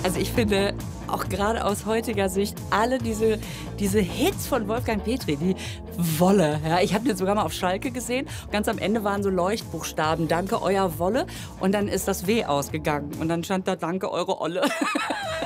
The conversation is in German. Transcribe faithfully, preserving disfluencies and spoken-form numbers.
Also ich finde, auch gerade aus heutiger Sicht, alle diese, diese Hits von Wolfgang Petri, die Wolle. Ja, ich habe den sogar mal auf Schalke gesehen. Ganz am Ende waren so Leuchtbuchstaben, danke euer Wolle. Und dann ist das W ausgegangen. Und dann stand da, danke eure Olle.